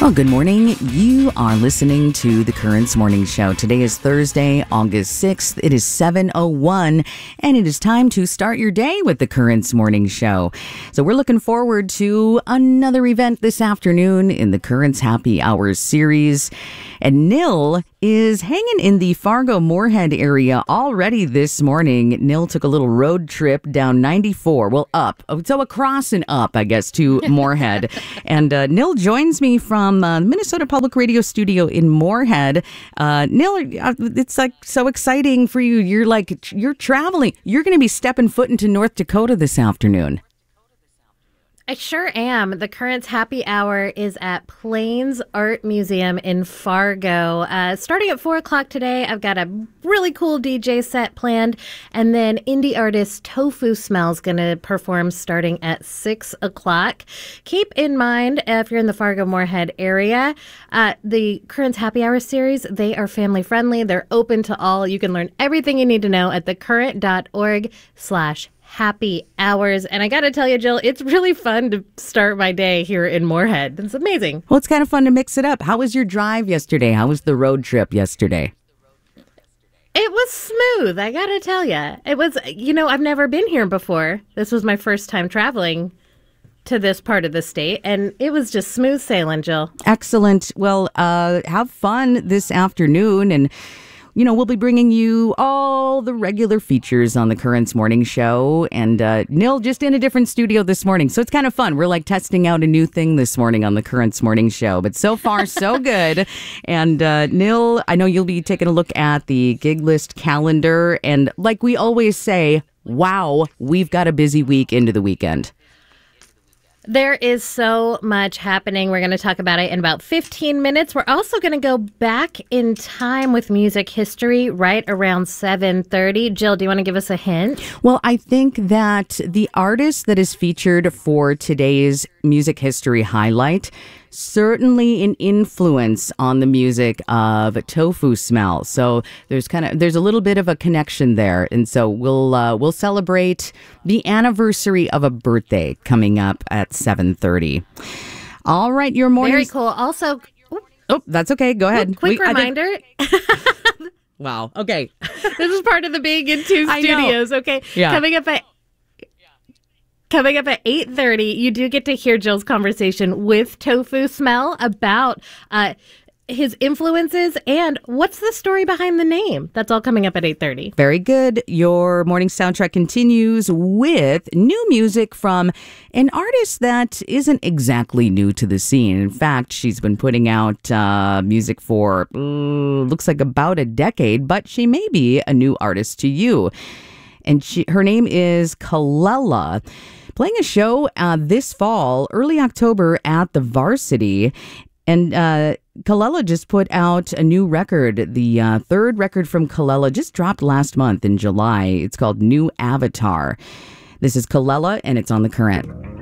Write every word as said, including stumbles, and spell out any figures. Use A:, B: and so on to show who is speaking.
A: Well, good morning. You are listening to the Currents Morning Show. Today is Thursday, August sixth. It is seven oh one, and it is time to start your day with the Currents Morning Show. So we're looking forward to another event this afternoon in the Currents Happy Hours series. And Nil is hanging in the Fargo-Moorhead area already this morning. Nil took a little road trip down ninety-four, well, up. So across and up, I guess, to Moorhead. and uh, Nil joins me from uh, Minnesota Public Radio studio in Moorhead. Uh, Nil, it's like so exciting for you. You're like, you're traveling. You're going to be stepping foot into North Dakota this afternoon.
B: I sure am. The Currents Happy Hour is at Plains Art Museum in Fargo. Uh, starting at four o'clock today, I've got a really cool D J set planned. And then indie artist Tofu Smell's going to perform starting at six o'clock. Keep in mind, uh, if you're in the Fargo-Moorhead area, uh, the Currents Happy Hour series, they are family friendly. They're open to all. You can learn everything you need to know at thecurrent.org slash happy hours. And I got to tell you, Jill, it's really fun to start my day here in Moorhead. It's amazing.
A: Well, it's kind of fun to mix it up. How was your drive yesterday? How was the road trip yesterday?
B: It was smooth, I got to tell you. It was, you know, I've never been here before. This was my first time traveling to this part of the state, and it was just smooth sailing, Jill.
A: Excellent. Well, uh, have fun this afternoon, and you know, we'll be bringing you all the regular features on the Currents Morning Show. And uh, Nil just in a different studio this morning. So it's kind of fun. We're like testing out a new thing this morning on the Currents Morning Show. But so far, so good. And uh, Nil, I know you'll be taking a look at the gig list calendar. And like we always say, wow, we've got a busy week into the weekend.
B: There is so much happening. We're going to talk about it in about fifteen minutes. We're also going to go back in time with music history right around seven thirty. Jill, do you want to give us a hint?
A: Well, I think that the artist that is featured for today's music history highlight certainly an influence on the music of Tofu Smell. So there's kind of there's a little bit of a connection there, and so we'll uh, we'll celebrate the anniversary of a birthday coming up at seven thirty. All right, your morning.
B: Very cool. Also,
A: oh, that's okay. Go ahead.
B: Quick we, reminder.
A: Wow. Okay.
B: This is part of the being in two studios. Okay.
A: Yeah.
B: Coming up at. Coming up at eight thirty, you do get to hear Jill's conversation with Tofu Smell about uh, his influences and what's the story behind the name. That's all coming up at eight thirty.
A: Very good. Your morning soundtrack continues with new music from an artist that isn't exactly new to the scene. In fact, she's been putting out uh, music for, uh, looks like about a decade, but she may be a new artist to you. And she, her name is Kelela, playing a show uh, this fall, early October at the Varsity. And uh, Kelela just put out a new record. The uh, third record from Kelela just dropped last month in July. It's called New Avatar. This is Kelela, and it's on The Current.